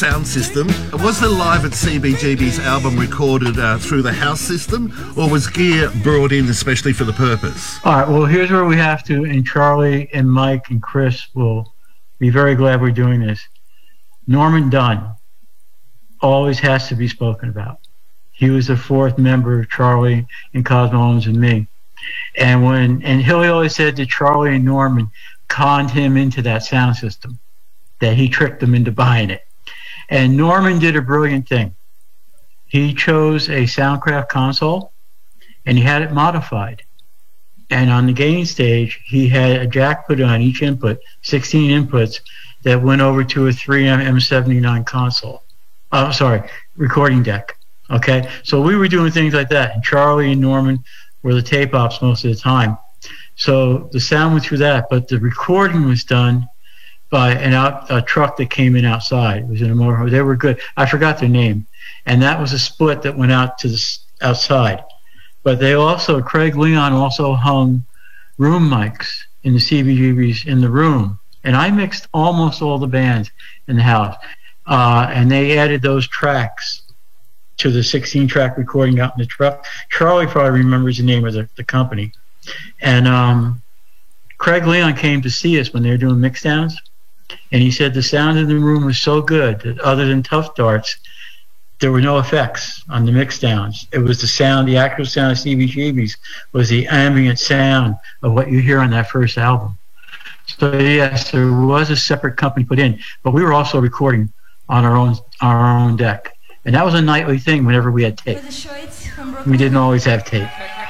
sound system. Was the Live at CBGB's album recorded through the house system, or was gear brought in especially for the purpose? All right, well, here's where we have to, and Charlie and Mike and Chris will be very glad we're doing this. Norman Dunn always has to be spoken about. He was the fourth member of Charlie and Cosmo Owens and me. And Hilly always said that Charlie and Norman conned him into that sound system, that he tricked them into buying it. And Norman did a brilliant thing. He chose a Soundcraft console, and he had it modified. And on the gain stage, he had a jack put on each input, 16 inputs, that went over to a 3M M79 console. Recording deck. Okay? So we were doing things like that. And Charlie and Norman were the tape ops most of the time. So the sound went through that, but the recording was done by a truck that came in outside. It was in a motorhome. They were good. I forgot their name. And that was a split that went out to the outside. But they also, Craig Leon also hung room mics in the CBGBs in the room. And I mixed almost all the bands in the house. And they added those tracks to the 16-track recording out in the truck. Charlie probably remembers the name of the company. And Craig Leon came to see us when they were doing mixdowns. And he said the sound in the room was so good that other than Tough Darts, there were no effects on the mixdowns. It was the sound, the actual sound of CBGB's was the ambient sound of what you hear on that first album. So yes, there was a separate company put in, but we were also recording on our own deck. And that was a nightly thing whenever we had tape. We didn't always have tape.